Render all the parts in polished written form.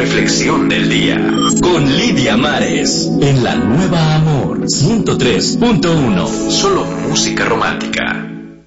reflexión del día. Con Lidia Mares. En la Nueva Amor 103.1. Solo música romántica.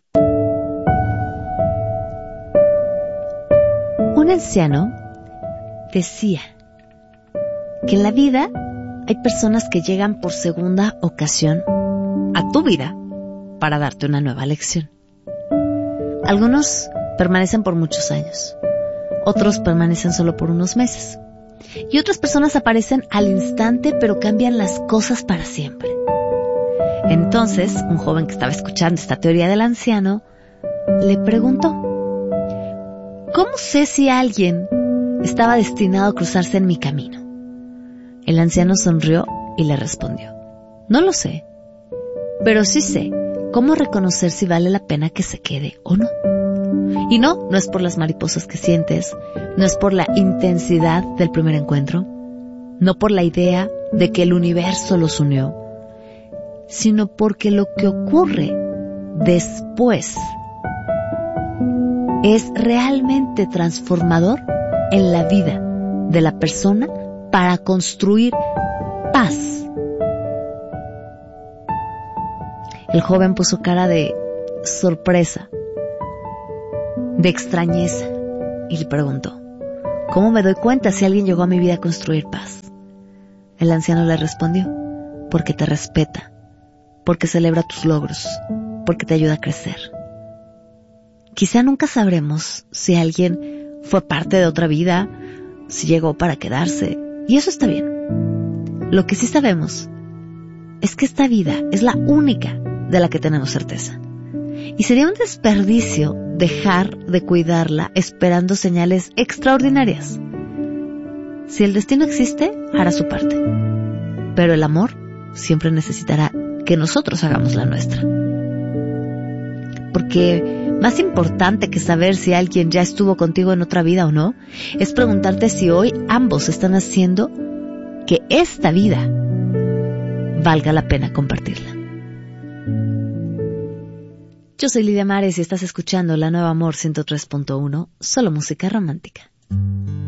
Un anciano decía que en la vida hay personas que llegan por segunda ocasión a tu vida para darte una nueva lección. Algunos permanecen por muchos años, otros permanecen solo por unos meses, y otras personas aparecen al instante pero cambian las cosas para siempre. Entonces, un joven que estaba escuchando esta teoría del anciano le preguntó: ¿cómo sé si alguien estaba destinado a cruzarse en mi camino? El anciano sonrió y le respondió: no lo sé, pero sí sé cómo reconocer si vale la pena que se quede o no. Y no es por las mariposas que sientes, no es por la intensidad del primer encuentro, no por la idea de que el universo los unió, sino porque lo que ocurre después es realmente transformador en la vida de la persona para construir paz. El joven puso cara de sorpresa, de extrañeza, y le preguntó: ¿cómo me doy cuenta si alguien llegó a mi vida a construir paz? El anciano le respondió: porque te respeta, porque celebra tus logros, porque te ayuda a crecer. Quizá nunca sabremos si alguien fue parte de otra vida, si llegó para quedarse, y eso está bien. Lo que sí sabemos es que esta vida es la única de la que tenemos certeza. Y sería un desperdicio dejar de cuidarla esperando señales extraordinarias. Si el destino existe, hará su parte. Pero el amor siempre necesitará que nosotros hagamos la nuestra. Porque más importante que saber si alguien ya estuvo contigo en otra vida o no, es preguntarte si hoy ambos están haciendo que esta vida valga la pena compartirla. Yo soy Lidia Mares y estás escuchando La Nueva Amor 103.1, solo música romántica.